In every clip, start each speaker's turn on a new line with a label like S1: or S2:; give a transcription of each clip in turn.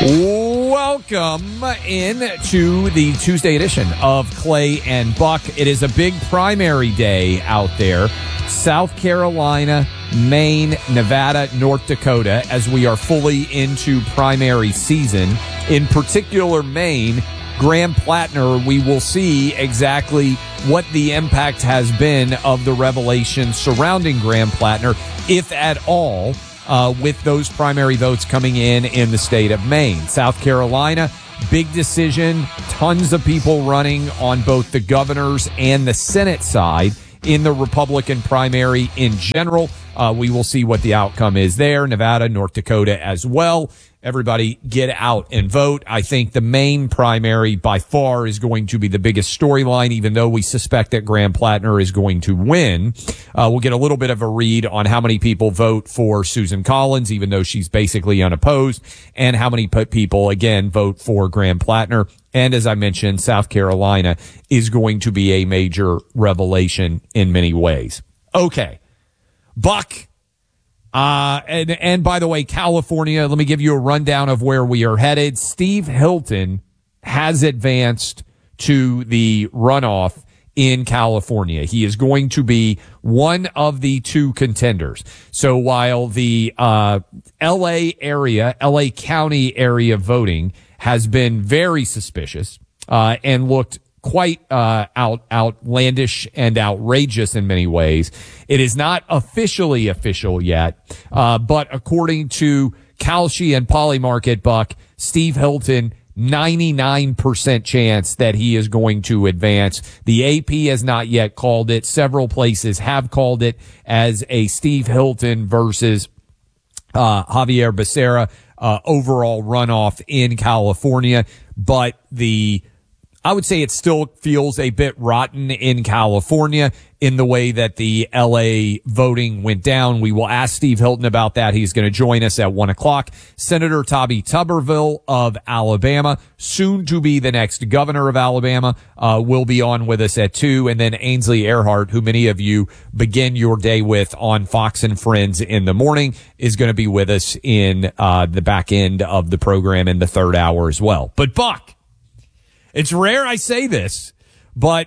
S1: Welcome in to the Tuesday edition of Clay and Buck. It is a big primary day out there. South Carolina, Maine, Nevada, North Dakota, as we are fully into primary season. In particular, Maine, Graham Plattner, we will see exactly what the impact has been of the revelation surrounding Graham Plattner, if at all, with those primary votes coming in the state of Maine. South Carolina, big decision, tons of people running on both the governor's and the Senate side in the Republican primary in general. We will see what the outcome is there. Nevada, North Dakota as well. Everybody get out and vote. I think the Maine primary by far is going to be the biggest storyline, even though we suspect that Graham Plattner is going to win. We'll get a little bit of a read on how many people vote for Susan Collins, even though she's basically unopposed, and how many people, again, vote for Graham Plattner. And as I mentioned, South Carolina is going to be a major revelation in many ways. Okay. Buck. And by the way, California, let me give you a rundown of where we are headed. Steve Hilton has advanced to the runoff in California. He is going to be one of the two contenders. So while the LA County area voting has been very suspicious and looked quite outlandish and outrageous in many ways, it is not officially official yet, but according to Kalshi and Polymarket, Buck, Steve Hilton, 99% chance that he is going to advance. The AP has not yet called it. Several places have called it as a Steve Hilton versus Javier Becerra overall runoff in California, but I would say it still feels a bit rotten in California in the way that the LA voting went down. We will ask Steve Hilton about that. He's going to join us at 1:00. Senator Tommy Tuberville of Alabama, soon to be the next governor of Alabama, will be on with us at 2. And then Ainsley Earhardt, who many of you begin your day with on Fox and Friends in the morning, is going to be with us in the back end of the program in the third hour as well. But Buck, it's rare I say this, but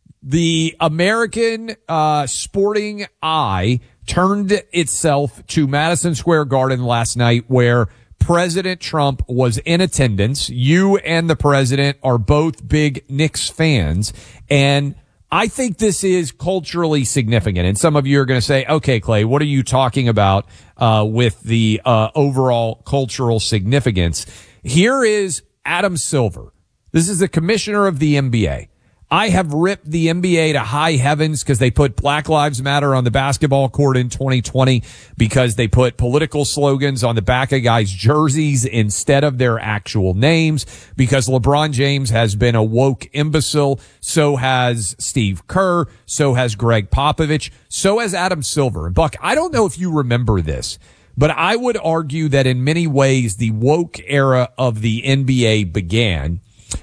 S1: the American sporting eye turned itself to Madison Square Garden last night, where President Trump was in attendance. You and the president are both big Knicks fans, and I think this is culturally significant. And some of you are going to say, okay, Clay, what are you talking about with the overall cultural significance? Here is Adam Silver. This is the commissioner of the NBA. I have ripped the NBA to high heavens because they put Black Lives Matter on the basketball court in 2020, because they put political slogans on the back of guys' jerseys instead of their actual names, because LeBron James has been a woke imbecile. So has Steve Kerr. So has Greg Popovich. So has Adam Silver. And Buck, I don't know if you remember this, but I would argue that in many ways the woke era of the NBA began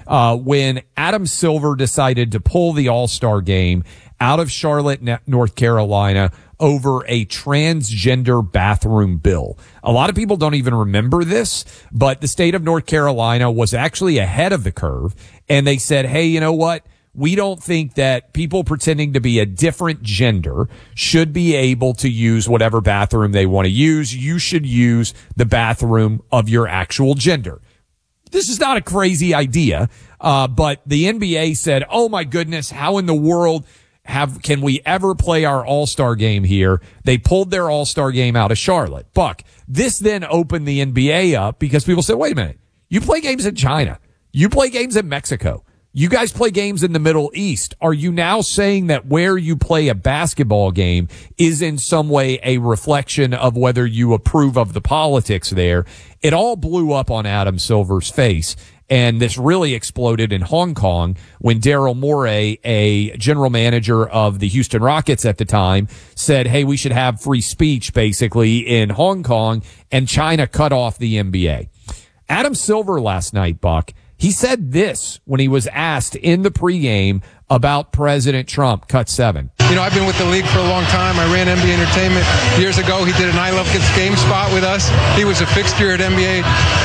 S1: when Adam Silver decided to pull the All-Star game out of Charlotte, North Carolina, over a transgender bathroom bill. A lot of people don't even remember this, but the state of North Carolina was actually ahead of the curve, and they said, hey, you know what? We don't think that people pretending to be a different gender should be able to use whatever bathroom they want to use. You should use the bathroom of your actual gender. This is not a crazy idea, but the NBA said, oh my goodness, how in the world can we ever play our All-Star game here? They pulled their All-Star game out of Charlotte. Buck, this then opened the NBA up because people said, wait a minute, you play games in China. You play games in Mexico. You guys play games in the Middle East. Are you now saying that where you play a basketball game is in some way a reflection of whether you approve of the politics there? It all blew up on Adam Silver's face. And this really exploded in Hong Kong when Daryl Morey, a general manager of the Houston Rockets at the time, said, hey, we should have free speech basically in Hong Kong, and China cut off the NBA. Adam Silver last night, Buck, he said this when he was asked in the pregame about President Trump. Cut 7.
S2: You know, I've been with the league for a long time. I ran NBA Entertainment years ago. He did an I Love Kids game spot with us. He was a fixture at NBA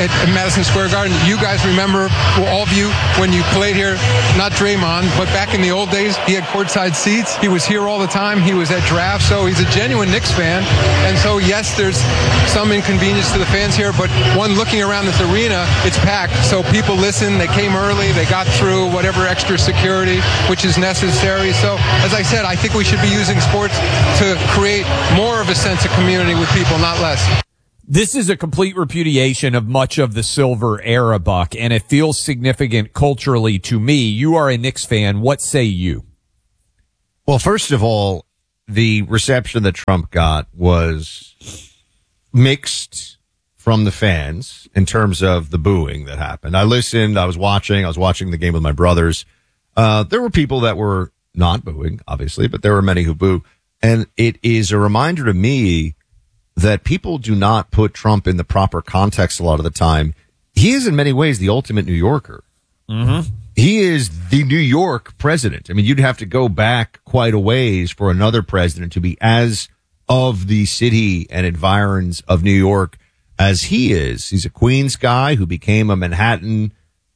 S2: at Madison Square Garden. You guys remember, well, all of you, when you played here, not Draymond, but back in the old days, he had courtside seats. He was here all the time. He was at drafts, so he's a genuine Knicks fan. And so, yes, there's some inconvenience to the fans here, but one looking around this arena, it's packed. So people listen. They came early. They got through whatever extra security, which is necessary. So, as I said, I think we should be using sports to create more of a sense of community with people, not less.
S1: This is a complete repudiation of much of the Silver era, Buck, and it feels significant culturally to me. You are a Knicks fan. What say you?
S3: Well, first of all, the reception that Trump got was mixed from the fans in terms of the booing that happened. I listened. I was watching the game with my brothers. There were people that were not booing, obviously, but there were many who boo. And it is a reminder to me that people do not put Trump in the proper context a lot of the time. He is in many ways the ultimate New Yorker. Mm-hmm. He is the New York president. I mean, you'd have to go back quite a ways for another president to be as of the city and environs of New York as he is. He's a Queens guy who became a Manhattan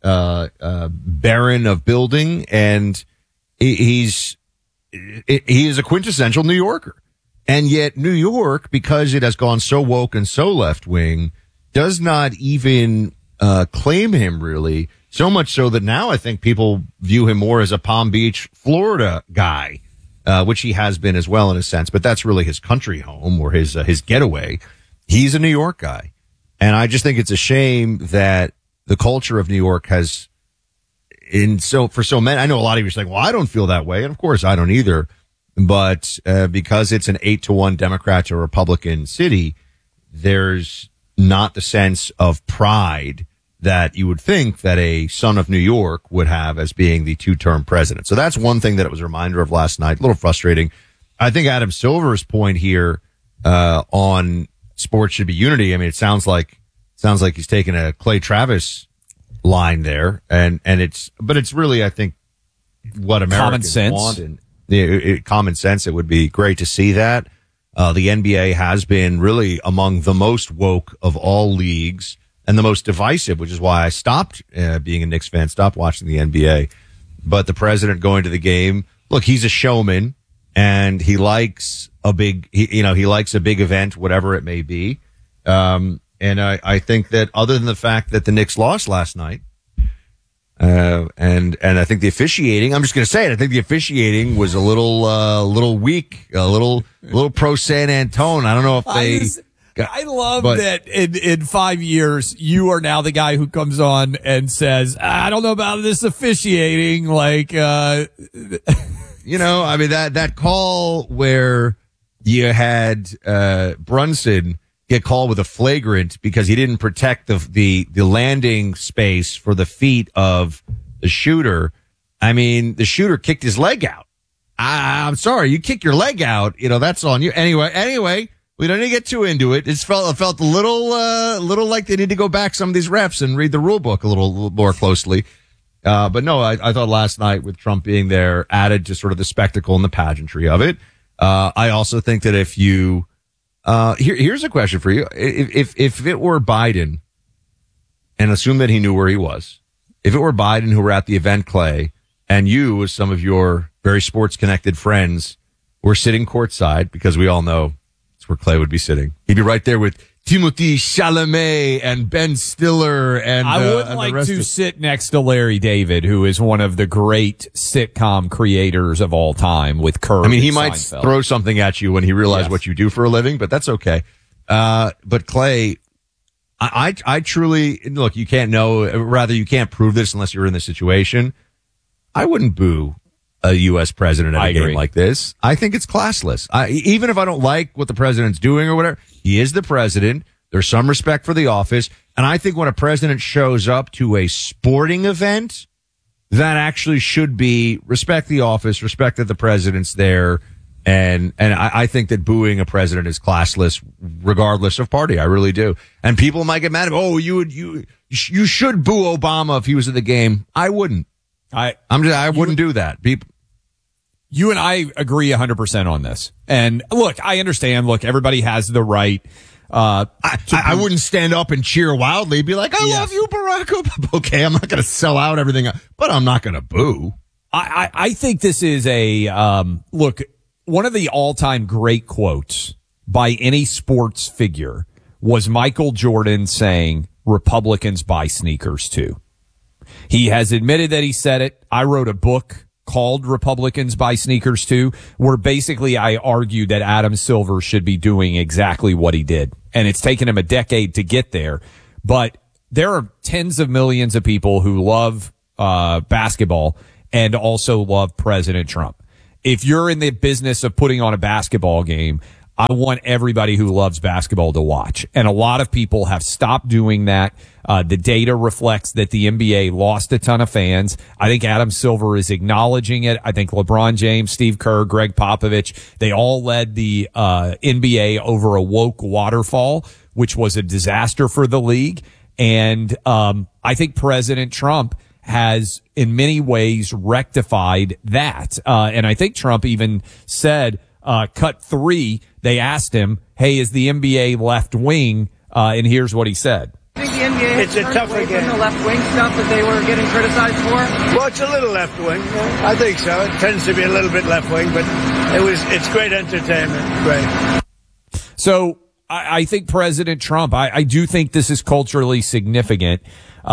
S3: baron of building, and he is a quintessential New Yorker. And yet New York, because it has gone so woke and so left wing, does not even claim him really, so much so that now I think people view him more as a Palm Beach, Florida guy, which he has been as well in a sense, but that's really his country home or his getaway. He's a New York guy. And I just think it's a shame that the culture of New York has, for so many, I know a lot of you are saying, well, I don't feel that way. And of course I don't either. But because it's an 8-1 Democrat to Republican city, there's not the sense of pride that you would think that a son of New York would have as being the two-term president. So that's one thing that it was a reminder of last night. A little frustrating. I think Adam Silver's point here on sports should be unity. I mean, it sounds like he's taking a Clay Travis line there, but it's really, I think, what Americans want. And common sense. It would be great to see that. The NBA has been really among the most woke of all leagues and the most divisive, which is why I stopped being a Knicks fan, stopped watching the NBA. But the president going to the game, look, he's a showman and he likes a big event, whatever it may be. And I think that other than the fact that the Knicks lost last night, and I think the officiating, I'm just going to say it, I think the officiating was a little weak, a little pro San Antone. I don't know if
S1: I love that in 5 years, you are now the guy who comes on and says, I don't know about this officiating. Like, I mean, that call where you had, Brunson get called with a flagrant because he didn't protect the landing space for the feet of the shooter. I mean, the shooter kicked his leg out. I'm sorry, you kick your leg out, that's on you. Anyway, we don't need to get too into it. It felt a little like they need to go back some of these refs and read the rule book a little more closely. But no, I thought last night with Trump being there added to sort of the spectacle and the pageantry of it. I also think that if you, here's a question for you. If it were Biden, and assume that he knew where he was, if it were Biden who were at the event, Clay, and you, with some of your very sports connected friends, were sitting courtside, because we all know it's where Clay would be sitting. He'd be right there with Timothée Chalamet and Ben Stiller and I would like to sit next to Larry David, who is one of the great sitcom creators of all time with Kurt.
S3: I mean, he might throw something at you when he realizes what you do for a living, but that's okay. But Clay, I truly, look, you can't prove this unless you're in the situation. I wouldn't boo a U.S. president at a game like this. I think it's classless. Even if I don't like what the president's doing or whatever, he is the president. There's some respect for the office. And I think when a president shows up to a sporting event, that actually should be respect the office, respect that the president's there. And I think that booing a president is classless regardless of party. I really do. And people might get mad at, you should boo Obama if he was at the game. I wouldn't. I wouldn't do that.
S1: You and I agree 100% on this. And look, I understand. Look, everybody has the right
S3: I wouldn't stand up and cheer wildly, be like, I love you, Barack Obama. Okay, I'm not going to sell out everything, but I'm not going to boo.
S1: I think this is look, one of the all-time great quotes by any sports figure was Michael Jordan saying, Republicans buy sneakers too. He has admitted that he said it. I wrote a book called Republicans Buy Sneakers Too, where basically I argued that Adam Silver should be doing exactly what he did. And it's taken him a decade to get there. But there are tens of millions of people who love basketball and also love President Trump. If you're in the business of putting on a basketball game, I want everybody who loves basketball to watch. And a lot of people have stopped doing that. The data reflects that the NBA lost a ton of fans. I think Adam Silver is acknowledging it. I think LeBron James, Steve Kerr, Greg Popovich, they all led the NBA over a woke waterfall, which was a disaster for the league. And I think President Trump has in many ways rectified that. And I think Trump even said, cut 3, they asked him, hey, is the NBA left wing? And here's what he said.
S4: I think the NBA it's a tougher game. The left wing stuff that they were getting criticized for?
S5: Well, it's a little left wing. I think so. It tends to be a little bit left wing, but it's great entertainment. Great.
S1: So I think President Trump, I do think this is culturally significant.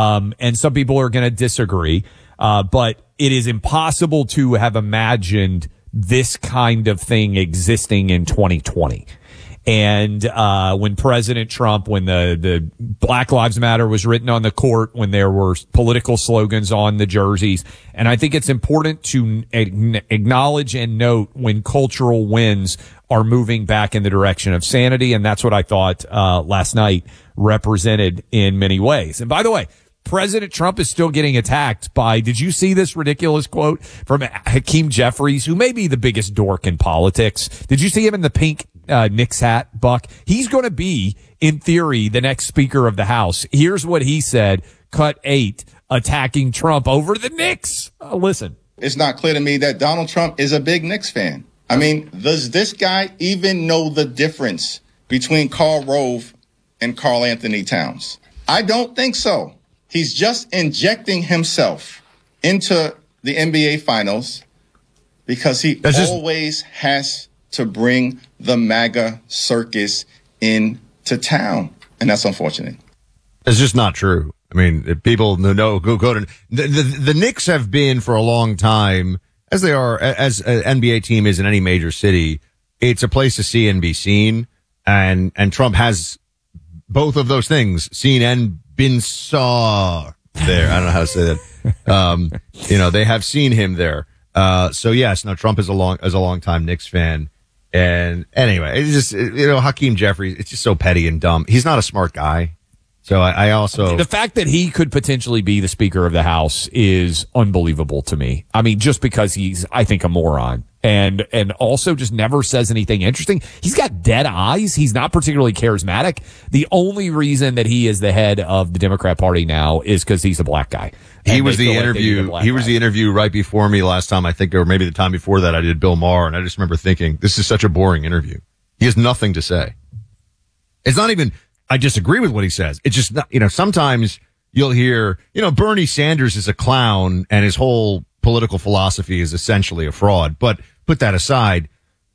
S1: And some people are going to disagree. But it is impossible to have imagined this kind of thing existing in 2020. And when President Trump, when the Black Lives Matter was written on the court, when there were political slogans on the jerseys. And I think it's important to acknowledge and note when cultural winds are moving back in the direction of sanity. And that's what I thought last night represented in many ways. And by the way, President Trump is still getting attacked by, did you see this ridiculous quote from Hakeem Jeffries, who may be the biggest dork in politics? Did you see him in the pink Knicks hat, Buck? He's going to be, in theory, the next Speaker of the House. Here's what he said, cut 8, attacking Trump over the Knicks. Listen.
S6: It's not clear to me that Donald Trump is a big Knicks fan. I mean, does this guy even know the difference between Karl Rove and Karl Anthony Towns? I don't think so. He's just injecting himself into the NBA Finals because he always has to bring the MAGA circus into town. And that's unfortunate.
S3: It's just not true. I mean, people know, go to the Knicks have been for a long time, as they are, as an NBA team is in any major city. It's a place to see and be seen. And Trump has both of those things, seen and been saw there. I don't know how to say that. They have seen him there. So yes, no, Trump is a long time Knicks fan. And anyway, it's just, Hakeem Jeffries, it's just so petty and dumb. He's not a smart guy. So I also,
S1: the fact that he could potentially be the Speaker of the House is unbelievable to me. I mean, just because he's, I think, a moron and also just never says anything interesting. He's got dead eyes. He's not particularly charismatic. The only reason that he is the head of the Democrat Party now is because he's a black guy.
S3: He was the interview. He was the interview right before me last time, I think, or maybe the time before that I did Bill Maher. And I just remember thinking, this is such a boring interview. He has nothing to say. It's not even, I disagree with what he says. It's just not, sometimes you'll hear, Bernie Sanders is a clown and his whole political philosophy is essentially a fraud. But put that aside,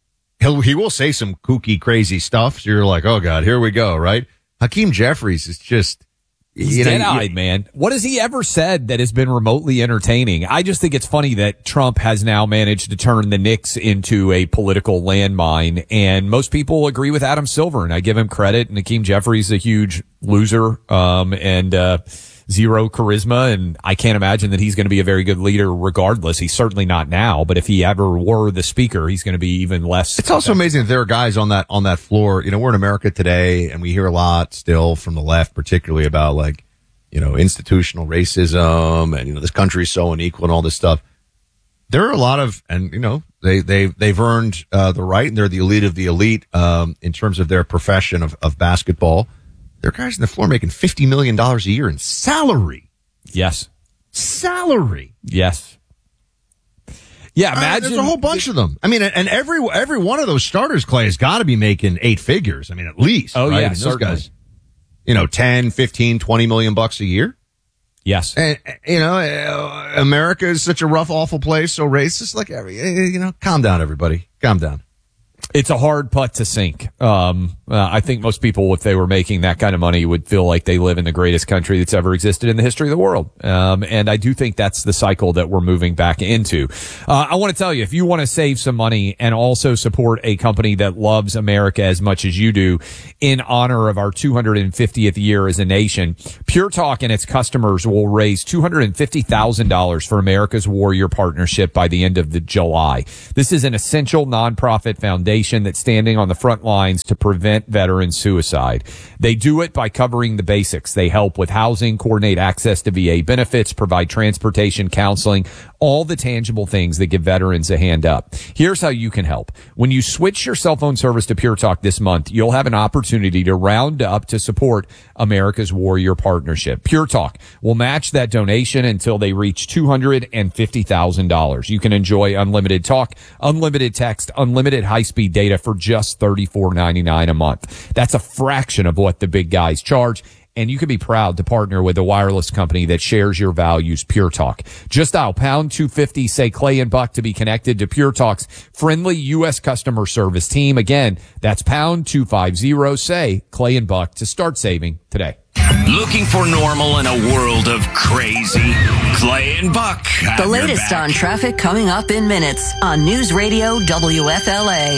S3: he will say some kooky, crazy stuff. So you're like, oh God, here we go, right? Hakeem Jeffries is just,
S1: he's dead-eyed, man. What has he ever said that has been remotely entertaining? I just think it's funny that Trump has now managed to turn the Knicks into a political landmine, and most people agree with Adam Silver, and I give him credit. And Hakeem Jeffries is a huge loser, and zero charisma, and I can't imagine that he's going to be a very good leader regardless. He's certainly not now, but if he ever were the speaker, he's going to be even less.
S3: It's also amazing that there are guys on that floor. We're in America today, and we hear a lot still from the left, particularly about institutional racism and, this country's so unequal and all this stuff. There are a lot of, and, they've earned the right, and they're the elite of the elite in terms of their profession of basketball. There are guys on the floor making $50 million a year in salary.
S1: Yes.
S3: Salary.
S1: Yes. Yeah, imagine
S3: there's a whole bunch of them. I mean, and every one of those starters, Clay, has got to be making 8 figures. I mean, at least.
S1: Oh,
S3: right?
S1: yeah,
S3: I mean, those
S1: certainly.
S3: guys, 10, 15, 20 million bucks a year.
S1: Yes.
S3: And, America is such a rough, awful place. So race is like calm down, everybody. Calm down.
S1: It's a hard putt to sink. I think most people, if they were making that kind of money, would feel like they live in the greatest country that's ever existed in the history of the world. And I do think that's the cycle that we're moving back into. I want to tell you, if you want to save some money and also support a company that loves America as much as you do in honor of our 250th year as a nation, Pure Talk and its customers will raise $250,000 for America's Warrior Partnership by the end of July. This is an essential nonprofit foundation that's standing on the front lines to prevent veteran suicide. They do it by covering the basics. They help with housing, coordinate access to VA benefits, provide transportation, counseling, all the tangible things that give veterans a hand up. Here's how you can help. When you switch your cell phone service to Pure Talk this month, you'll have an opportunity to round up to support America's Warrior Partnership. Pure Talk will match that donation until they reach $250,000. You can enjoy unlimited talk, unlimited text, unlimited high-speed data for just $34.99 a month. That's a fraction of what the big guys charge. And you can be proud to partner with a wireless company that shares your values, Pure Talk. Just dial pound 250, say Clay and Buck to be connected to Pure Talk's friendly U.S. customer service team. Again, that's pound 250, say Clay and Buck to start saving today.
S7: Looking for normal in a world of crazy? Clay and Buck.
S8: The latest on traffic coming up in minutes on News Radio WFLA.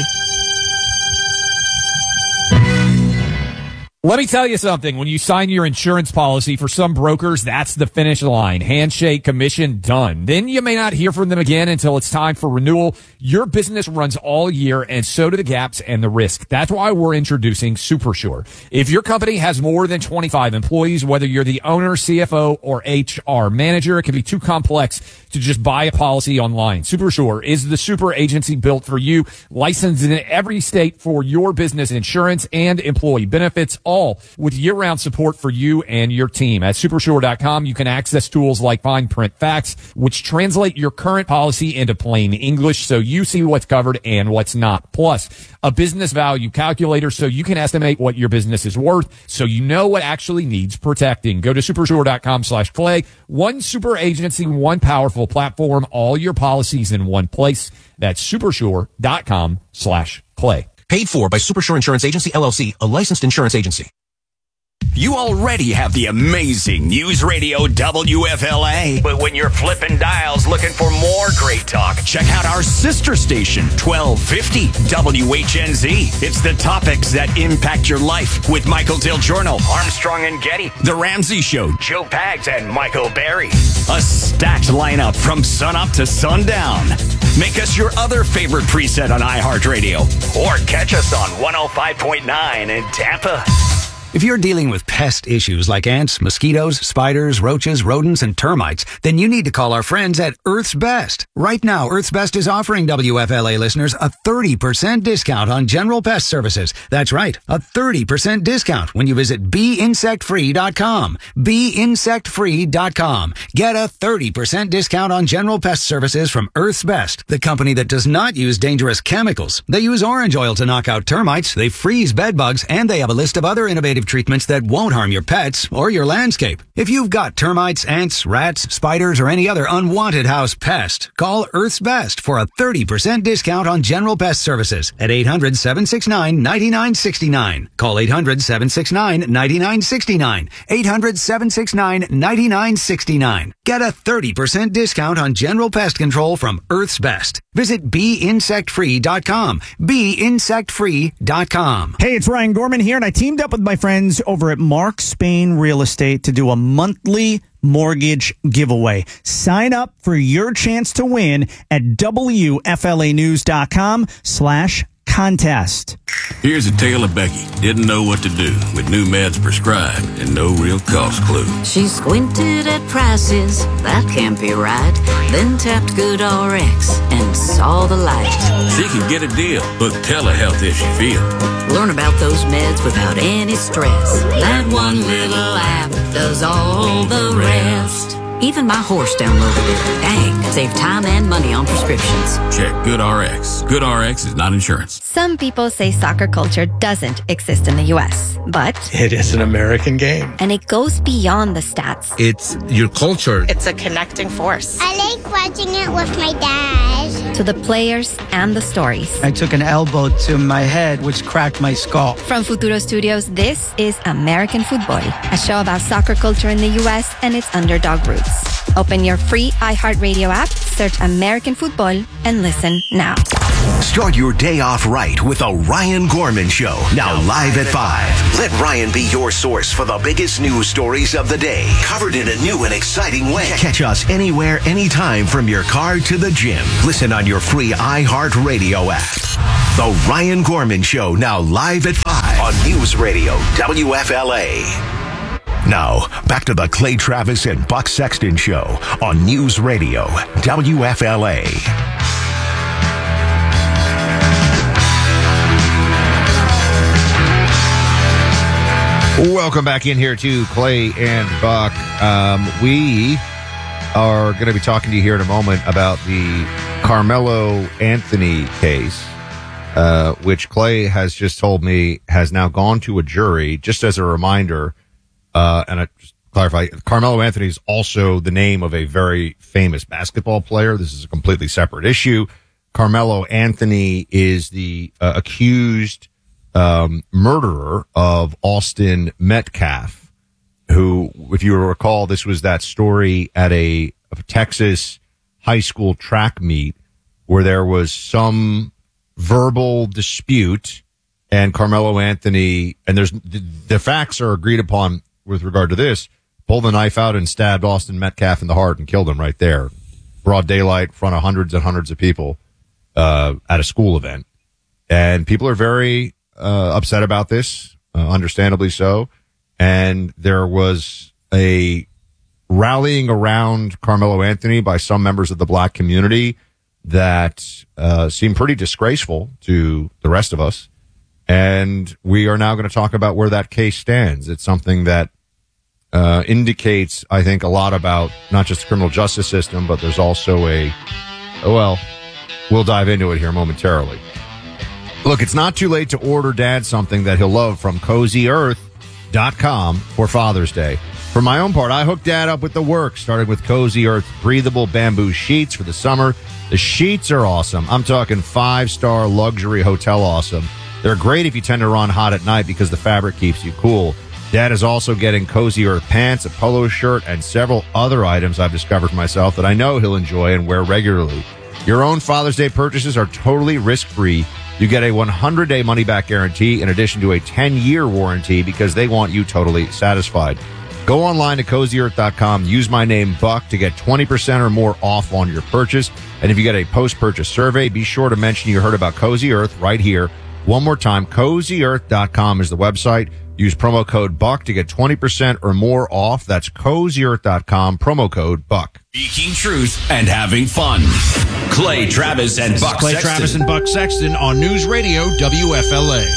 S1: Let me tell you something. When you sign your insurance policy, for some brokers, that's the finish line. Handshake, commission, done. Then you may not hear from them again until it's time for renewal. Your business runs all year, and so do the gaps and the risk. That's why we're introducing SuperSure. If your company has more than 25 employees, whether you're the owner, CFO, or HR manager, it can be too complex to just buy a policy online. SuperSure is the super agency built for you, licensed in every state for your business insurance and employee benefits, all with year-round support for you and your team. At supersure.com, you can access tools like fine print facts, which translate your current policy into plain English so you see what's covered and what's not. Plus, a business value calculator so you can estimate what your business is worth so you know what actually needs protecting. Go to supersure.com/Clay. One super agency, one powerful platform, all your policies in one place. That's supersure.com/Clay.
S9: Paid for by Supersure Insurance Agency, LLC, a licensed insurance agency.
S7: You already have the amazing News Radio WFLA. But when you're flipping dials looking for more great talk, check out our sister station, 1250 WHNZ. It's the topics that impact your life with Michael Del Giorno, Armstrong and Getty, The Ramsey Show, Joe Pags, and Michael Berry. A stacked lineup from sunup to sundown. Make us your other favorite preset on iHeartRadio. Or catch us on 105.9 in Tampa.
S10: If you're dealing with pest issues like ants, mosquitoes, spiders, roaches, rodents, and termites, then you need to call our friends at Earth's Best. Right now, Earth's Best is offering WFLA listeners a 30% discount on general pest services. That's right, a 30% discount when you visit BeInsectFree.com. BeInsectFree.com. Get a 30% discount on general pest services from Earth's Best, the company that does not use dangerous chemicals. They use orange oil to knock out termites, they freeze bed bugs, and they have a list of other innovative treatments that won't harm your pets or your landscape. If you've got termites, ants, rats, spiders, or any other unwanted house pest, call Earth's Best for a 30% discount on general pest services at 800-769-9969. Call 800-769-9969. 800-769-9969. Get a 30% discount on general pest control from Earth's Best. Visit BeInsectFree.com. BeInsectFree.com.
S11: Hey, it's Ryan Gorman here, and I teamed up with my friends over at Mark Spain Real Estate to do a monthly mortgage giveaway. Sign up for your chance to win at WFLAnews.com/contest.
S12: Here's a tale of Becky. Didn't know what to do with new meds prescribed and no real cost clue.
S8: She squinted at prices, that can't be right. Then tapped GoodRx and saw the light.
S12: She can get a deal. Book telehealth if she feels.
S8: Learn about those meds without any stress. That one little app does all the rest. Even my horse downloaded it. Dang, save time and money on prescriptions.
S12: Check GoodRx. GoodRx is not insurance.
S13: Some people say soccer culture doesn't exist in the U.S., but
S14: it is an American game.
S13: And it goes beyond the stats.
S14: It's your culture.
S15: It's a connecting force.
S16: I like watching it with my dad.
S13: To the players and the stories.
S17: I took an elbow to my head, which cracked my skull.
S13: From Futuro Studios, this is American Football, a show about soccer culture in the U.S. and its underdog roots. Open your free iHeartRadio app, search American Football, and listen now.
S7: Start your day off right with the Ryan Gorman Show. Now live at 5. Let Ryan be your source for the biggest news stories of the day, covered in a new and exciting way. Catch us anywhere, anytime from your car to the gym. Listen on your free iHeartRadio app. The Ryan Gorman Show, now live at 5 on News Radio WFLA. Now, back to the Clay Travis and Buck Sexton Show on News Radio WFLA.
S3: Welcome back in here to Clay and Buck. We are going to be talking to you here in a moment about the Carmelo Anthony case, which Clay has just told me has now gone to a jury. Just as a reminder, and I just clarify, Carmelo Anthony is also the name of a very famous basketball player. This is a completely separate issue. Carmelo Anthony is the accused murderer of Austin Metcalf, who, if you recall, this was that story at a Texas high school track meet where there was some verbal dispute, and Carmelo Anthony, and the facts are agreed upon with regard to this, pulled the knife out and stabbed Austin Metcalf in the heart and killed him right there. Broad daylight in front of hundreds and hundreds of people at a school event. And people are very upset about this, understandably so. And there was a rallying around Carmelo Anthony by some members of the black community that seemed pretty disgraceful to the rest of us. And we are now going to talk about where that case stands. It's something that indicates, I think, a lot about not just the criminal justice system, but there's also we'll dive into it here momentarily. Look, it's not too late to order Dad something that he'll love from CozyEarth.com for Father's Day. For my own part, I hooked Dad up with the works, starting with Cozy Earth breathable bamboo sheets for the summer. The sheets are awesome. I'm talking 5-star luxury hotel awesome. They're great if you tend to run hot at night because the fabric keeps you cool. Dad is also getting Cozy Earth pants, a polo shirt, and several other items I've discovered for myself that I know he'll enjoy and wear regularly. Your own Father's Day purchases are totally risk-free. You get a 100-day money-back guarantee in addition to a 10-year warranty because they want you totally satisfied. Go online to CozyEarth.com. Use my name, Buck, to get 20% or more off on your purchase. And if you get a post-purchase survey, be sure to mention you heard about Cozy Earth right here. One more time, CozyEarth.com is the website. Use promo code BUCK to get 20% or more off. That's CozyEarth.com, promo code BUCK.
S7: Speaking truth and having fun. Clay Travis and Buck
S18: Clay
S7: Sexton.
S18: Travis and Buck Sexton on News Radio WFLA.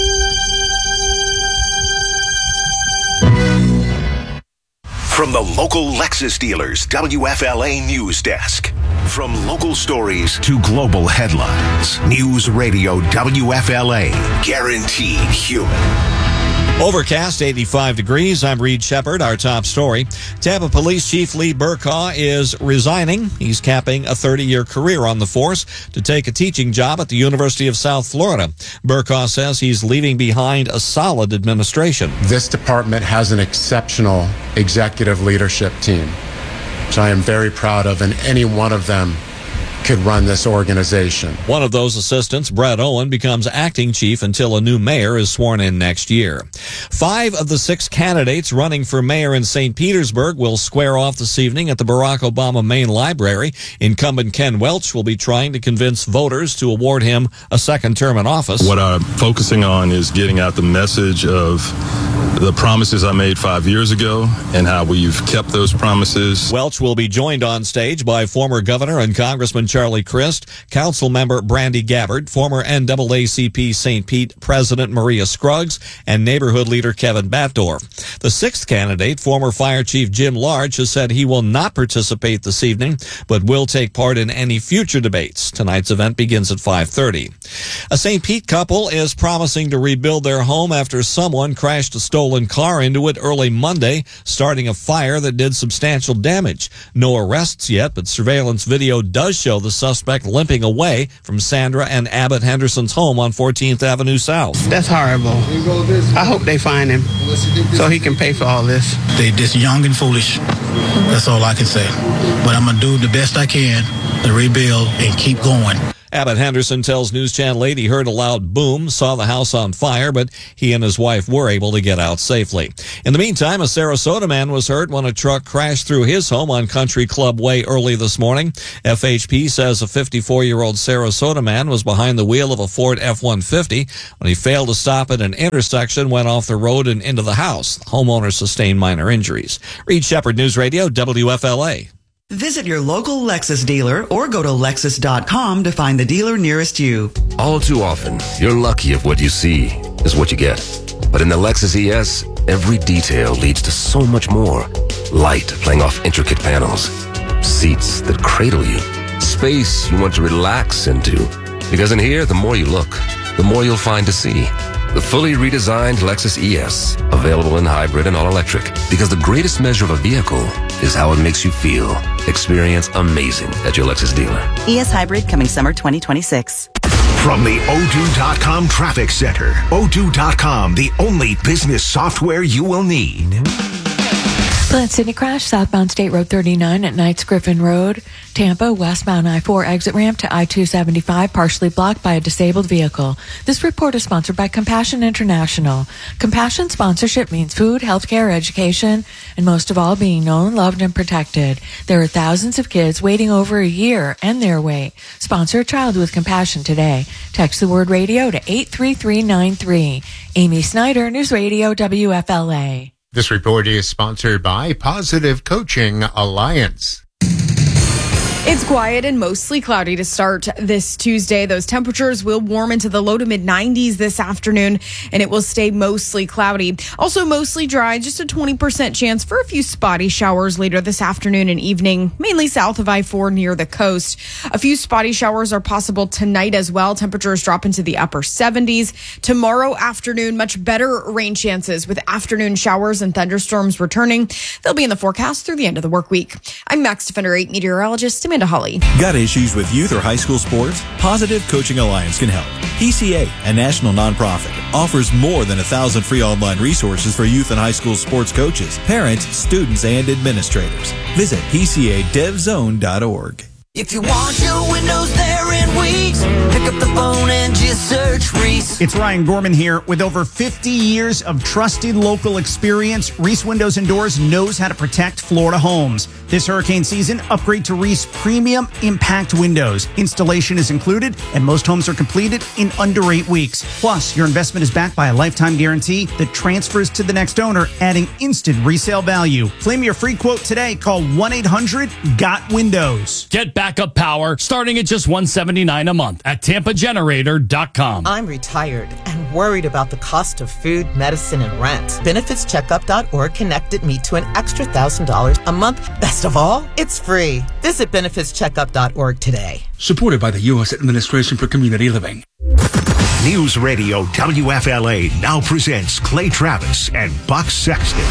S7: From the local Lexus dealers, WFLA News Desk. From local stories to global headlines, News Radio WFLA. Guaranteed human.
S19: Overcast, 85 degrees. I'm Reed Shepard. Our top story. Tampa Police Chief Lee Burkaw is resigning. He's capping a 30-year career on the force to take a teaching job at the University of South Florida. Burkaw says he's leaving behind a solid administration.
S20: This department has an exceptional executive leadership team, which I am very proud of, and any one of them could run this organization.
S19: One of those assistants, Brett Owen, becomes acting chief until a new mayor is sworn in next year. 5 of the 6 candidates running for mayor in St. Petersburg will square off this evening at the Barack Obama Main Library. Incumbent Ken Welch will be trying to convince voters to award him a second term in office.
S21: What I'm focusing on is getting out the message of
S15: the promises I made 5 years ago and how we've kept those promises.
S19: Welch will be joined on stage by former Governor and Congressman Charlie Crist, Council Member Brandy Gabbard, former NAACP St. Pete President Maria Scruggs, and neighborhood leader Kevin Batdorf. The sixth candidate, former Fire Chief Jim Large, has said he will not participate this evening, but will take part in any future debates. Tonight's event begins at 5:30. A St. Pete couple is promising to rebuild their home after someone crashed a stolen car into it early Monday, starting a fire that did substantial damage. No arrests yet, but surveillance video does show the suspect limping away from Sandra and Abbott Henderson's home on 14th Avenue South.
S17: That's horrible. I hope they find him so he can pay for all this.
S21: They just young and foolish. That's all I can say. But I'm going to do the best I can to rebuild and keep going.
S19: Abbott Henderson tells News Channel 8 he heard a loud boom, saw the house on fire, but he and his wife were able to get out safely. In the meantime, a Sarasota man was hurt when a truck crashed through his home on Country Club Way early this morning. FHP says a 54-year-old Sarasota man was behind the wheel of a Ford F-150 when he failed to stop at an intersection, went off the road and into the house. The homeowner sustained minor injuries. Reed Shepherd, News Radio, WFLA.
S22: Visit your local Lexus dealer or go to Lexus.com to find the dealer nearest you.
S23: All too often, you're lucky if what you see is what you get. But in the Lexus ES, every detail leads to so much more. Light playing off intricate panels. Seats that cradle you. Space you want to relax into. Because in here, the more you look, the more you'll find to see. The fully redesigned Lexus ES, available in hybrid and all-electric. Because the greatest measure of a vehicle is how it makes you feel. Experience amazing at your Lexus dealer.
S22: ES Hybrid coming summer 2026.
S24: From the O2.com Traffic Center. O2.com, the only business software you will need.
S25: Plant City crash, southbound State Road 39 at Knights Griffin Road. Tampa, westbound I-4 exit ramp to I-275, partially blocked by a disabled vehicle. This report is sponsored by Compassion International. Compassion sponsorship means food, healthcare, education, and most of all, being known, loved, and protected. There are thousands of kids waiting over a year and their wait. Sponsor a child with compassion today. Text the word radio to 83393. Amy Snyder, News Radio, WFLA.
S26: This report is sponsored by Positive Coaching Alliance.
S27: It's quiet and mostly cloudy to start this Tuesday. Those temperatures will warm into the low to mid 90s this afternoon, and it will stay mostly cloudy. Also mostly dry, just a 20% chance for a few spotty showers later this afternoon and evening, mainly south of I-4 near the coast. A few spotty showers are possible tonight as well. Temperatures drop into the upper 70s. Tomorrow afternoon, much better rain chances with afternoon showers and thunderstorms returning. They'll be in the forecast through the end of the work week. I'm Max Defender 8 meteorologist Amanda Holly.
S28: Got issues with youth or high school sports? Positive Coaching Alliance can help. PCA, a national nonprofit, offers more than 1,000 free online resources for youth and high school sports coaches, parents, students, and administrators. Visit PCADevZone.org.
S29: If you want your windows there in weeks, pick up the phone and just search Reese.
S11: It's Ryan Gorman here. With over 50 years of trusted local experience, Reese Windows and Doors knows how to protect Florida homes. This hurricane season, upgrade to Reese Premium Impact Windows. Installation is included, and most homes are completed in under 8 weeks. Plus, your investment is backed by a lifetime guarantee that transfers to the next owner, adding instant resale value. Claim your free quote today. Call 1-800-GOT-WINDOWS.
S30: Get backup power starting at just $179 a month at TampaGenerator.com.
S31: I'm retired and worried about the cost of food, medicine, and rent. BenefitsCheckup.org connected me to an extra $1,000 a month. Best of all, it's free. Visit BenefitsCheckup.org today.
S32: Supported by the U.S. Administration for Community Living.
S24: News Radio WFLA now presents Clay Travis and Buck Sexton.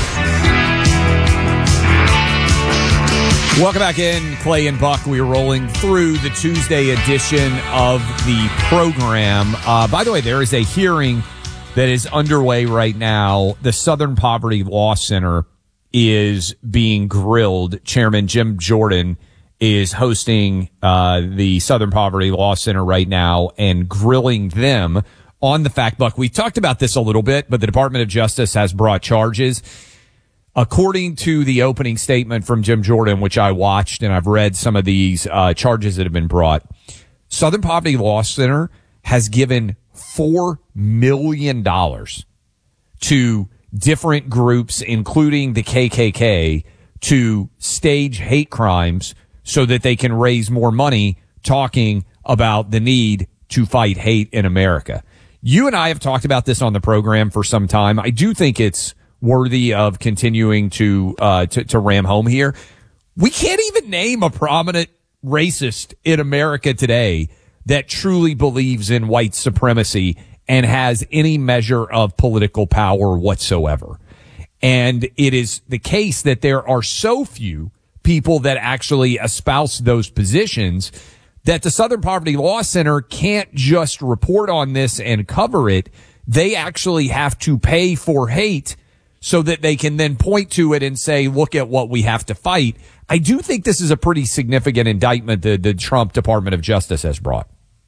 S1: Welcome back in, Clay and Buck. We are rolling through the Tuesday edition of the program. By the way, there is a hearing that is underway right now. The Southern Poverty Law Center is being grilled. Chairman Jim Jordan is hosting the Southern Poverty Law Center right now and grilling them on the fact, Buck, we talked about this a little bit, but the Department of Justice has brought charges. According to the opening statement from Jim Jordan, which I watched, and I've read some of these charges that have been brought, Southern Poverty Law Center has given $4 million to different groups, including the KKK, to stage hate crimes so that they can raise more money talking about the need to fight hate in America. You and I have talked about this on the program for some time. I do think it's worthy of continuing to ram home here. We can't even name a prominent racist in America today that truly believes in white supremacy and has any measure of political power whatsoever. And it is the case that there are so few people that actually espouse those positions that the Southern Poverty Law Center can't just report on this and cover it. They actually have to pay for hate so that they can then point to it and say, look at what we have to fight. I do think this is a pretty significant indictment that the Trump Department of Justice has brought.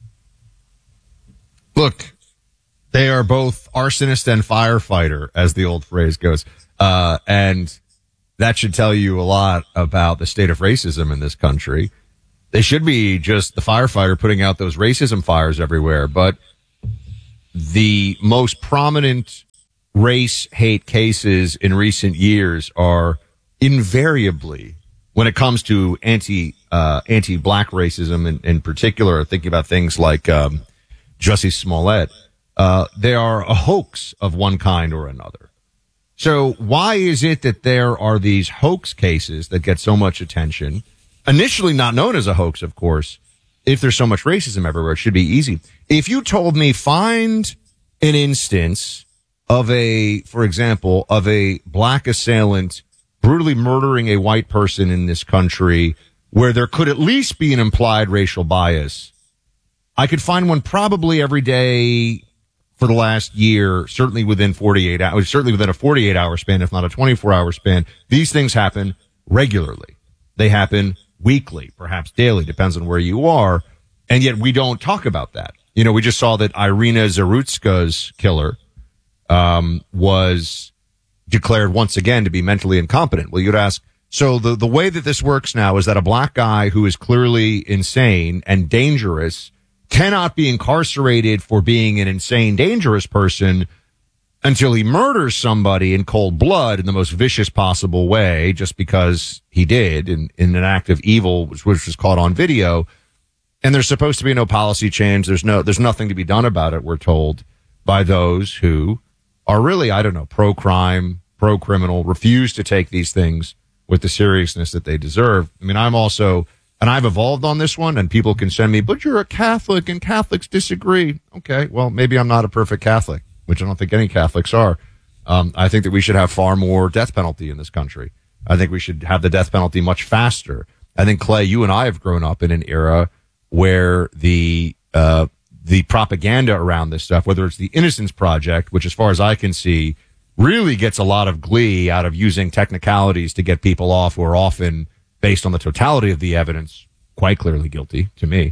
S26: Look, they are both arsonist and firefighter, as the old phrase goes. And that should tell you a lot about the state of racism in this country. They should be just the firefighter putting out those racism fires everywhere. But the most prominent race hate cases in recent years are invariably, when it comes to anti-black racism in particular, thinking about things like Jussie Smollett, they are a hoax of one kind or another. So why is it that there are these hoax cases that get so much attention? Initially not known as a hoax, of course. If there's so much racism everywhere, it should be easy. If you told me find an instance of for example, of a black assailant brutally murdering a white person in this country where there could at least be an implied racial bias, I could find one probably every day for the last year, certainly within 48 hours, certainly within a 48-hour span, if not a 24-hour span. These things happen regularly. They happen weekly, perhaps daily, depends on where you are. And yet we don't talk about that. You know, we just saw that Irina Zarutska's killer was declared once again to be mentally incompetent. Well, you'd ask, so the way that this works now is that a black guy who is clearly insane and dangerous cannot be incarcerated for being an insane, dangerous person until he murders somebody in cold blood in the most vicious possible way, just because he did in an act of evil, which was caught on video. And there's supposed to be no policy change. There's nothing to be done about it, we're told, by those who are really, I don't know, pro-crime, pro-criminal, refuse to take these things with the seriousness that they deserve. I mean, I'm also, and I've evolved on this one, and people can send me, but you're a Catholic and Catholics disagree. Okay, well, maybe I'm not a perfect Catholic, which I don't think any Catholics are. I think that we should have far more death penalty in this country. I think we should have the death penalty much faster. I think, Clay, you and I have grown up in an era where the propaganda around this stuff, whether it's the Innocence Project, which as far as I can see, really gets a lot of glee out of using technicalities to get people off who are often, based on the totality of the evidence, quite clearly guilty to me.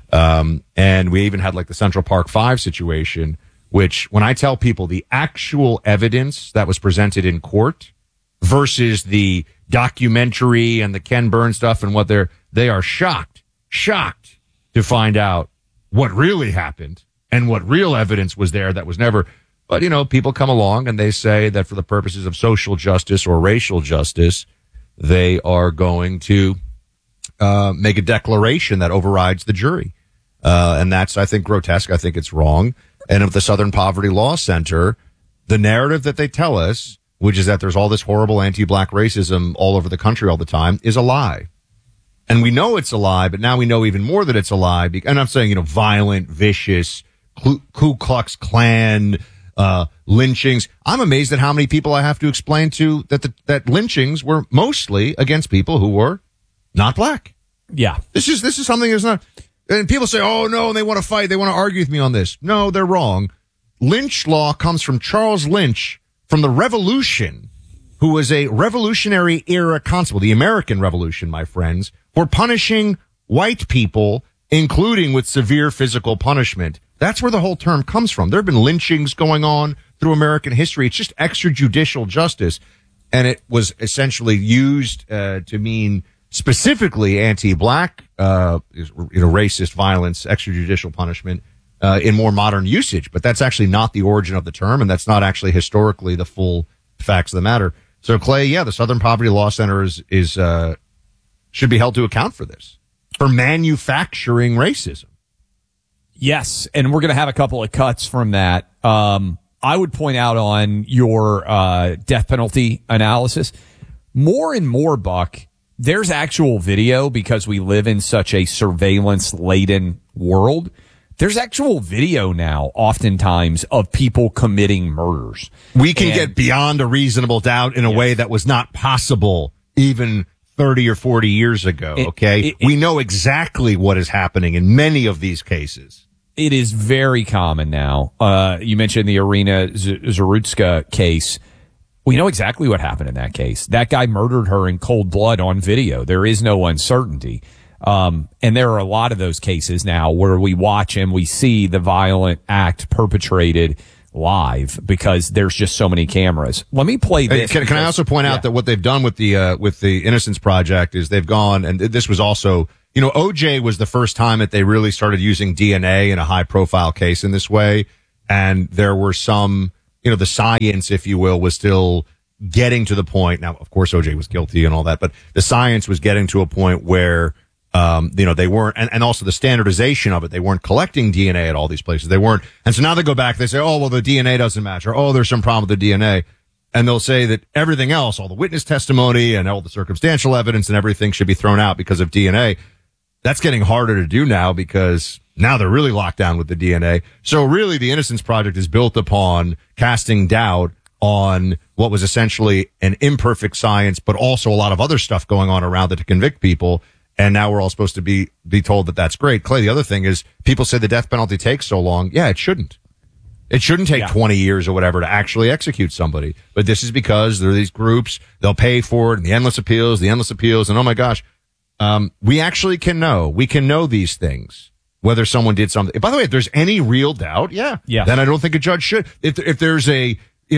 S26: And we even had like the Central Park 5 situation, which when I tell people the actual evidence that was presented in court versus the documentary and the Ken Burns stuff and what they are shocked to find out what really happened and what real evidence was there that was never. But, you know, people come along and they say that for the purposes of social justice or racial justice, they are going to make a declaration that overrides the jury. And that's, I think, grotesque. I think it's wrong. And of the Southern Poverty Law Center, the narrative that they tell us, which is that there's all this horrible anti-black racism all over the country all the time, is a lie. And we know it's a lie, but now we know even more that it's a lie. And I'm saying, you know, violent, vicious, Ku Klux Klan, lynchings. I'm amazed at how many people I have to explain to that lynchings were mostly against people who were not black.
S1: Yeah.
S26: This is something that's not, and people say, oh no, and they want to fight. They want to argue with me on this. No, they're wrong. Lynch law comes from Charles Lynch from the Revolution, who was a Revolutionary era constable, the American Revolution, my friends, for punishing white people, including with severe physical punishment. That's where the whole term comes from. There have been lynchings going on through American history. It's just extrajudicial justice. And it was essentially used to mean specifically anti-black, racist violence, extrajudicial punishment in more modern usage. But that's actually not the origin of the term, and that's not actually historically the full facts of the matter. So, Clay, yeah, the Southern Poverty Law Center should be held to account for this, for manufacturing racism.
S1: Yes, and we're going to have a couple of cuts from that. I would point out on your death penalty analysis, more and more, Buck, there's actual video because we live in such a surveillance-laden world. There's actual video now, oftentimes, of people committing murders.
S26: We can get beyond a reasonable doubt in a way that was not possible even 30 or 40 years ago, okay? We know exactly what is happening in many of these cases.
S1: It is very common now. You mentioned the Irina Zarutska case. We know exactly what happened in that case. That guy murdered her in cold blood on video. There is no uncertainty. And there are a lot of those cases now where we watch and we see the violent act perpetrated live because there's just so many cameras. Let me play this.
S26: Can I also point out that what they've done with the Innocence Project is they've gone, and this was also, you know, OJ was the first time that they really started using DNA in a high profile case in this way. And there were some, you know, the science, if you will, was still getting to the point. Now, of course, OJ was guilty and all that, but the science was getting to a point where, you know, they weren't, and also the standardization of it, they weren't collecting DNA at all these places. They weren't. And so now they go back, they say, oh, well, the DNA doesn't match, or, oh, there's some problem with the DNA. And they'll say that everything else, all the witness testimony and all the circumstantial evidence and everything should be thrown out because of DNA. That's getting harder to do now because now they're really locked down with the DNA. So really the Innocence Project is built upon casting doubt on what was essentially an imperfect science, but also a lot of other stuff going on around it to convict people. And now we're all supposed to be told that that's great. Clay, the other thing is people say the death penalty takes so long. Yeah, it shouldn't. It shouldn't take 20 years or whatever to actually execute somebody. But this is because there are these groups, they'll pay for it, and the endless appeals, and oh my gosh. We actually can know. We can know these things, whether someone did something. By the way, if there's any real doubt, then I don't think a judge should. If there's a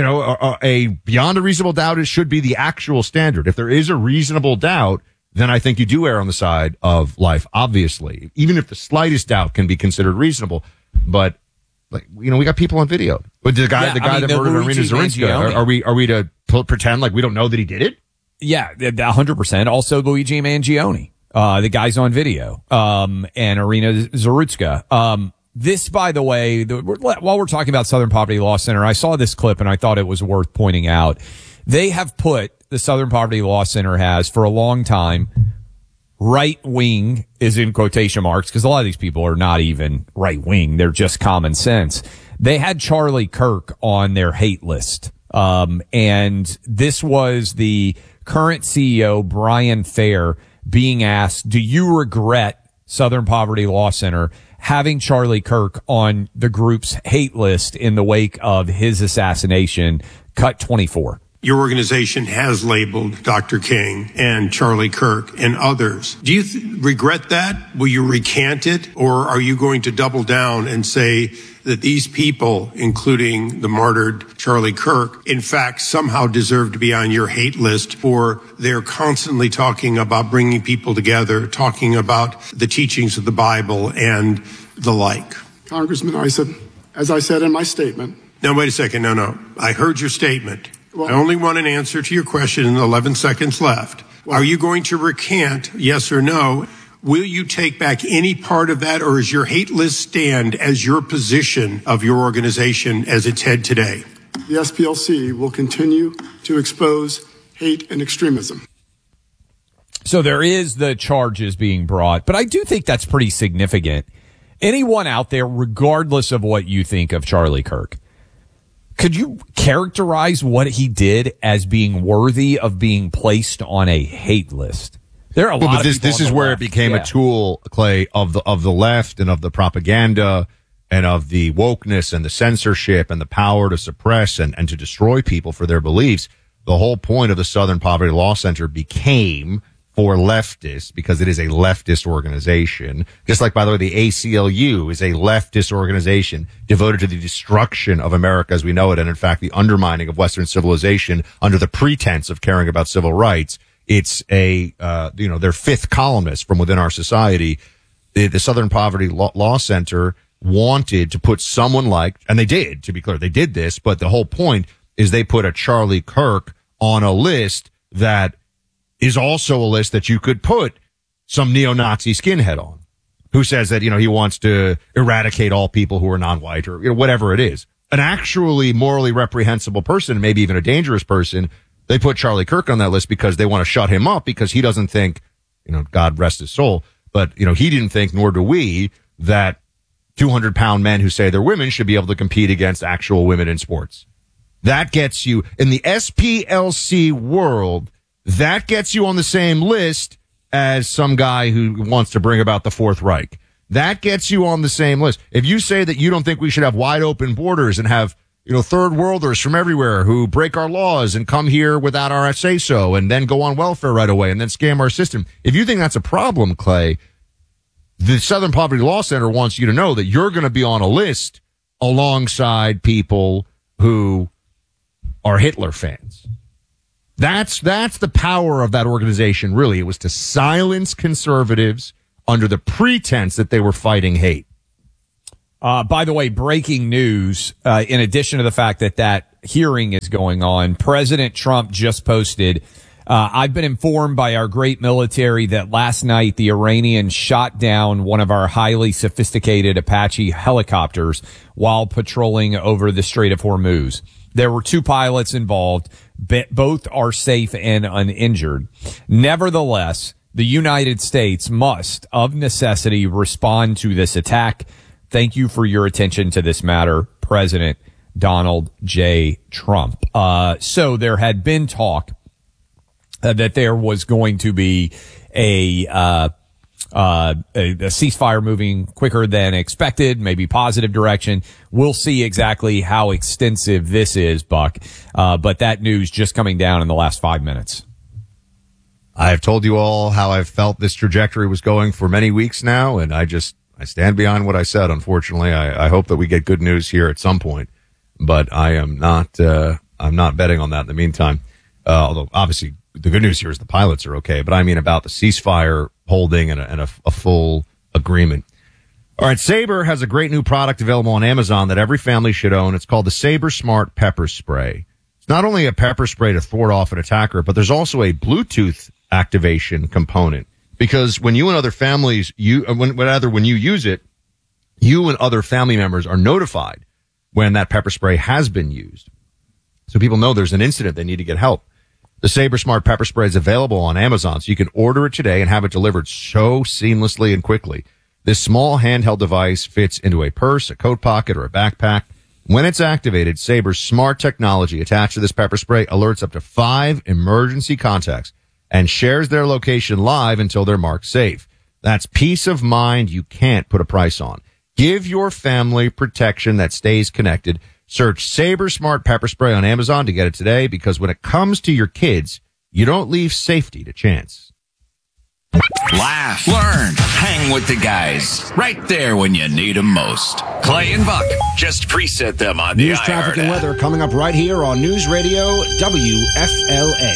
S26: beyond a reasonable doubt, it should be the actual standard. If there is a reasonable doubt, then I think you do err on the side of life, obviously. Even if the slightest doubt can be considered reasonable. But, like, you know, we got people on video. But the guy that murdered Irina Zarutska, are we to pretend like we don't know that he did it?
S1: Yeah, 100%. Also, Luigi Mangione, the guy's on video, and Irina Zarutska. This, by the way, while we're talking about Southern Poverty Law Center, I saw this clip and I thought it was worth pointing out. They have put, the Southern Poverty Law Center has, for a long time, right wing is in quotation marks, because a lot of these people are not even right wing. They're just common sense. They had Charlie Kirk on their hate list. And this was the current CEO, Brian Fair, being asked, do you regret, Southern Poverty Law Center, having Charlie Kirk on the group's hate list in the wake of his assassination? Cut 24.
S2: Your organization has labeled Dr. King and Charlie Kirk and others. Do you regret that? Will you recant it? Or are you going to double down and say that these people, including the martyred Charlie Kirk, in fact, somehow deserve to be on your hate list, for they're constantly talking about bringing people together, talking about the teachings of the Bible and the like?
S3: Congressman Issa, as I said in my statement.
S2: Now, wait a second. No. I heard your statement. Well, I only want an answer to your question in 11 seconds left. Well, are you going to recant, yes or no? Will you take back any part of that, or is your hate list stand as your position of your organization as its head today?
S3: The SPLC will continue to expose hate and extremism.
S1: So there is the charges being brought, but I do think that's pretty significant. Anyone out there, regardless of what you think of Charlie Kirk, could you characterize what he did as being worthy of being placed on a hate list? There are a lot of people.
S26: This is where it became a tool, Clay, of the left and of the propaganda and of the wokeness and the censorship and the power to suppress and to destroy people for their beliefs. The whole point of the Southern Poverty Law Center became for leftists, because it is a leftist organization. Just like, by the way, the ACLU is a leftist organization devoted to the destruction of America as we know it, and in fact, the undermining of Western civilization under the pretense of caring about civil rights. It's their fifth columnist from within our society. The Southern Poverty Law Center wanted to put someone like, and they did, to be clear, they did this, but the whole point is they put a Charlie Kirk on a list that is also a list that you could put some neo-Nazi skinhead on, who says that, he wants to eradicate all people who are non-white or, whatever it is. An actually morally reprehensible person, maybe even a dangerous person, they put Charlie Kirk on that list because they want to shut him up because he doesn't think, God rest his soul, but, he didn't think, nor do we, that 200-pound men who say they're women should be able to compete against actual women in sports. That gets you, in the SPLC world, that gets you on the same list as some guy who wants to bring about the Fourth Reich. That gets you on the same list. If you say that you don't think we should have wide open borders and have, third worlders from everywhere who break our laws and come here without our say-so and then go on welfare right away and then scam our system. If you think that's a problem, Clay, the Southern Poverty Law Center wants you to know that you're going to be on a list alongside people who are Hitler fans. That's the power of that organization, really. It was to silence conservatives under the pretense that they were fighting hate.
S1: By the way, breaking news, in addition to the fact that hearing is going on, President Trump just posted, I've been informed by our great military that last night the Iranians shot down one of our highly sophisticated Apache helicopters while patrolling over the Strait of Hormuz. There were 2 pilots involved. Both are safe and uninjured. Nevertheless, the United States must, of necessity, respond to this attack. Thank you for your attention to this matter, President Donald J. Trump. So there had been talk that there was going to be a ceasefire moving quicker than expected, maybe positive direction. We'll see exactly how extensive this is, Buck. But that news just coming down in the last 5 minutes.
S26: I have told you all how I've felt this trajectory was going for many weeks now, and I stand behind what I said. Unfortunately, I hope that we get good news here at some point, but I'm not betting on that in the meantime. Although obviously the good news here is the pilots are okay, but I mean about the ceasefire holding and a full agreement. All right, Sabre has a great new product available on Amazon that every family should own. It's called the Sabre Smart Pepper Spray. It's not only a pepper spray to thwart off an attacker, but there's also a Bluetooth activation component. Because when you and other families, when you use it, you and other family members are notified when that pepper spray has been used. So people know there's an incident, they need to get help. The Sabre Smart Pepper Spray is available on Amazon, so you can order it today and have it delivered so seamlessly and quickly. This small handheld device fits into a purse, a coat pocket, or a backpack. When it's activated, Sabre's smart technology attached to this pepper spray alerts up to 5 emergency contacts and shares their location live until they're marked safe. That's peace of mind you can't put a price on. Give your family protection that stays connected. Search Sabre Smart Pepper Spray on Amazon to get it today, because when it comes to your kids, you don't leave safety to chance.
S4: Laugh, learn, hang with the guys. Right there when you need them most. Clay and Buck, just preset them on the
S5: News, traffic, and weather coming up right here on News Radio WFLA.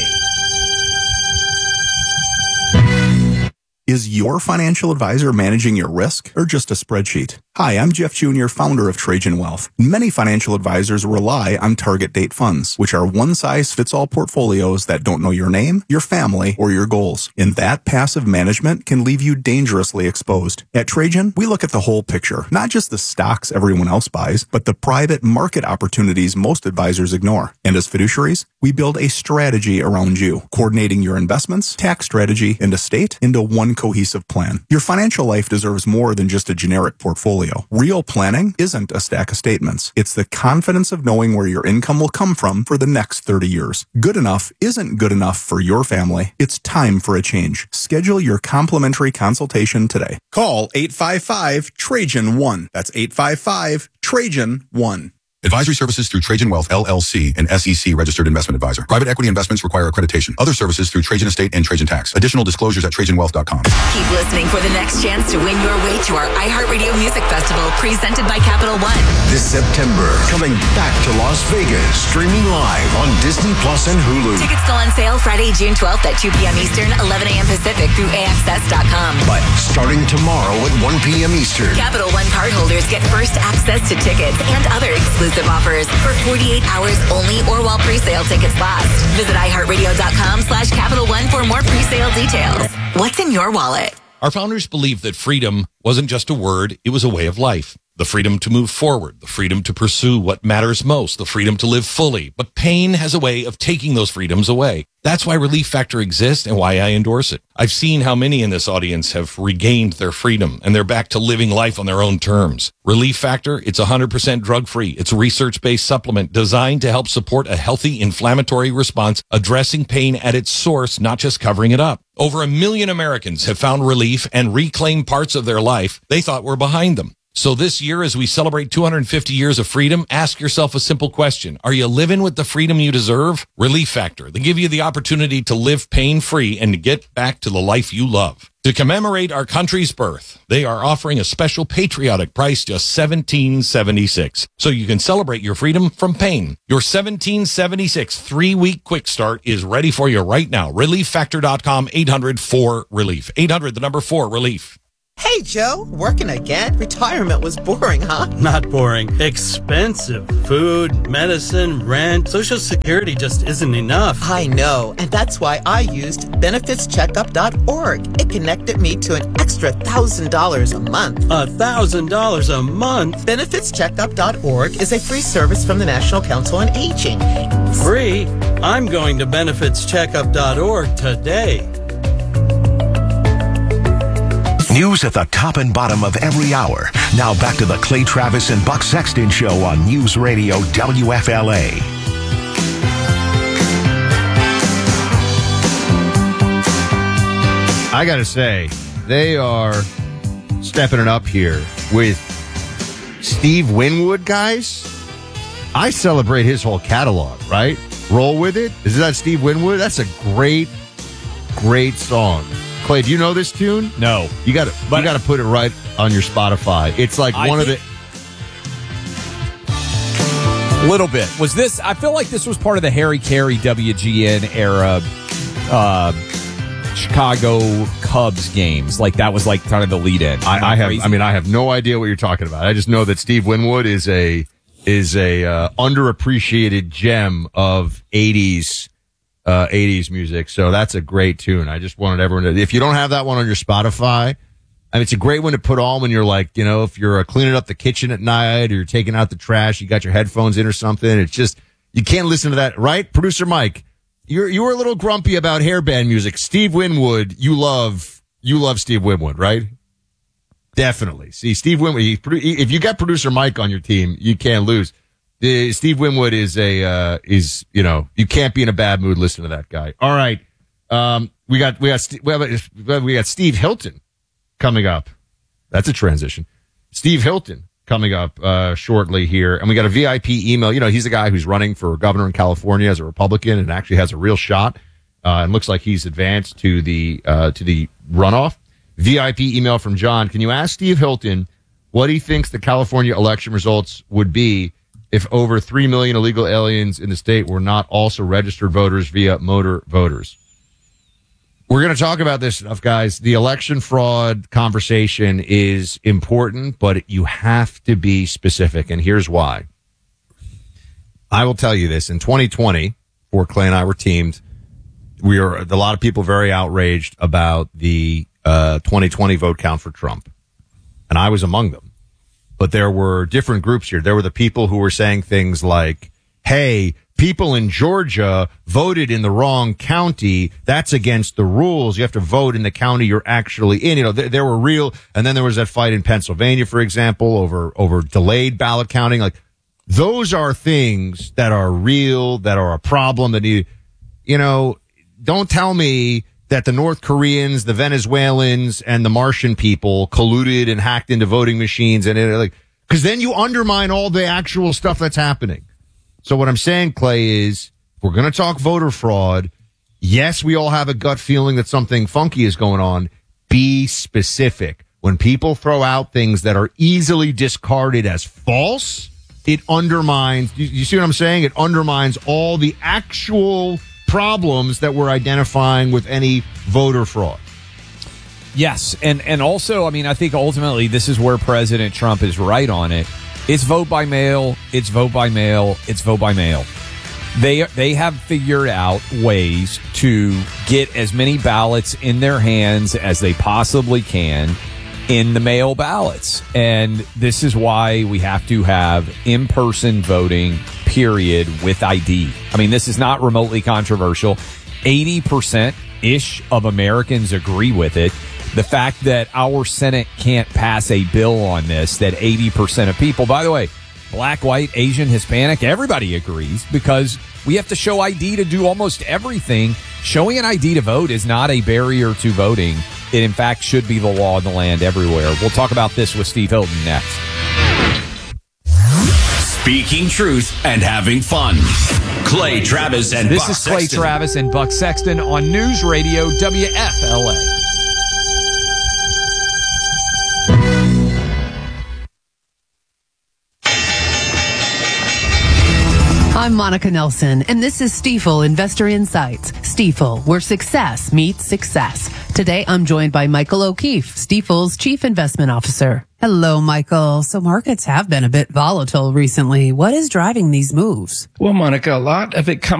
S6: Is your financial advisor managing your risk or just a spreadsheet? Hi, I'm Jeff Jr., founder of Trajan Wealth. Many financial advisors rely on target date funds, which are one-size-fits-all portfolios that don't know your name, your family, or your goals. And that passive management can leave you dangerously exposed. At Trajan, we look at the whole picture, not just the stocks everyone else buys, but the private market opportunities most advisors ignore. And as fiduciaries, we build a strategy around you, coordinating your investments, tax strategy, and estate into one cohesive plan. Your financial life deserves more than just a generic portfolio. Real planning isn't a stack of statements. It's the confidence of knowing where your income will come from for the next 30 years. Good enough isn't good enough for your family. It's time for a change. Schedule your complimentary consultation today. Call 855-TRAJAN-1. That's 855-TRAJAN-1.
S7: Advisory services through Trajan Wealth, LLC, an SEC registered investment advisor. Private equity investments require accreditation. Other services through Trajan Estate and Trajan Tax. Additional disclosures at TrajanWealth.com.
S8: Keep listening for the next chance to win your way to our iHeartRadio Music Festival, presented by Capital One.
S24: This September, coming back to Las Vegas, streaming live on Disney Plus and Hulu.
S8: Tickets go on sale Friday, June 12th at 2 p.m. Eastern, 11 a.m. Pacific through AXS.com.
S24: But starting tomorrow at 1 p.m. Eastern,
S8: Capital One cardholders get first access to tickets and other exclusive exclusive offers for 48 hours only or while pre-sale tickets last. Visit iHeartRadio.com/Capital One for more pre-sale details. What's in your wallet?
S9: Our founders believed that freedom wasn't just a word, it was a way of life. The freedom to move forward, the freedom to pursue what matters most, the freedom to live fully. But pain has a way of taking those freedoms away. That's why Relief Factor exists and why I endorse it. I've seen how many in this audience have regained their freedom and they're back to living life on their own terms. Relief Factor, it's 100% drug-free. It's a research-based supplement designed to help support a healthy inflammatory response, addressing pain at its source, not just covering it up. Over 1 million Americans have found relief and reclaimed parts of their life they thought were behind them. So this year, as we celebrate 250 years of freedom, ask yourself a simple question. Are you living with the freedom you deserve? Relief Factor. They give you the opportunity to live pain-free and to get back to the life you love. To commemorate our country's birth, they are offering a special patriotic price, just $17.76. So you can celebrate your freedom from pain. Your $17.76 3-week quick start is ready for you right now. ReliefFactor.com, 800-4-RELIEF. 800-4-RELIEF.
S31: Hey, Joe, working again? Retirement was boring, huh?
S10: Not boring. Expensive. Food, medicine, rent. Social Security just isn't enough.
S31: I know, and that's why I used BenefitsCheckup.org. It connected me to an extra $1,000 a month.
S10: $1,000 a month?
S31: BenefitsCheckup.org is a free service from the National Council on Aging.
S10: Free? I'm going to BenefitsCheckup.org today.
S24: News at the top and bottom of every hour. Now back to the Clay Travis and Buck Sexton Show on News Radio WFLA.
S26: I got to say, they are stepping it up here with Steve Winwood, guys. I celebrate his whole catalog, right? Roll with it. Is that Steve Winwood? That's a great, great song. Clay, do you know this tune?
S1: No.
S26: You got to put it right on your Spotify. It's like one of the...
S1: Little bit. Was this... I feel like this was part of the Harry Carey WGN era Chicago Cubs games. Like, that was like kind of the lead-in.
S26: I have no idea what you're talking about. I just know that Steve Winwood is a underappreciated gem of 80s music. So that's a great tune. I just wanted everyone to, if you don't have that one on your Spotify, I mean, it's a great one to put on when you're like, if you're cleaning up the kitchen at night or you're taking out the trash, you got your headphones in or something. It's just, you can't listen to that, right? Producer Mike, you were a little grumpy about hairband music. Steve Winwood, you love Steve Winwood, right? Definitely. See, Steve Winwood, if you got Producer Mike on your team, you can't lose. Steve Winwood is you can't be in a bad mood listening to that guy. All right. We got Steve Hilton coming up. That's a transition. Steve Hilton coming up shortly here. And we got a VIP email. He's the guy who's running for governor in California as a Republican and actually has a real shot. And looks like he's advanced to the runoff. VIP email from John. Can you ask Steve Hilton what he thinks the California election results would be if over 3 million illegal aliens in the state were not also registered voters via motor voters? We're going to talk about this stuff, guys. The election fraud conversation is important, but you have to be specific, and here's why. I will tell you this. In 2020, before Clay and I were teamed, a lot of people very outraged about the 2020 vote count for Trump, and I was among them. But there were different groups here. There were the people who were saying things like, hey, people in Georgia voted in the wrong county. That's against the rules. You have to vote in the county you're actually in. There were real, and then there was that fight in Pennsylvania, for example, over delayed ballot counting. Like, those are things that are real, that are a problem that need, don't tell me that the North Koreans, the Venezuelans, and the Martian people colluded and hacked into voting machines, and because then you undermine all the actual stuff that's happening. So what I'm saying, Clay, is if we're going to talk voter fraud, yes, we all have a gut feeling that something funky is going on. Be specific. When people throw out things that are easily discarded as false, it undermines, you see what I'm saying? It undermines all the actual problems that we're identifying with any voter fraud.
S1: Yes, and also, I think ultimately this is where President Trump is right on it. It's vote by mail. It's vote by mail. It's vote by mail. They have figured out ways to get as many ballots in their hands as they possibly can in the mail ballots. And this is why we have to have in-person voting, period, with ID. I mean, this is not remotely controversial. 80%-ish of Americans agree with it. The fact that our Senate can't pass a bill on this, that 80% of people, by the way, Black, white, Asian, Hispanic, everybody agrees because we have to show ID to do almost everything. Showing an ID to vote is not a barrier to voting. It, in fact, should be the law in the land everywhere. We'll talk about this with Steve Hilton next.
S4: Speaking truth and having fun. Clay Travis and
S1: This
S4: Buck
S1: is Clay
S4: Sexton.
S1: Travis and Buck Sexton on News Radio WFLA.
S12: I'm Monica Nelson, and this is Stifel Investor Insights. Stifel, where success meets success. Today, I'm joined by Michael O'Keefe, Stifel's Chief Investment Officer. Hello, Michael. So markets have been a bit volatile recently. What is driving these moves?
S13: Well, Monica, a lot of it comes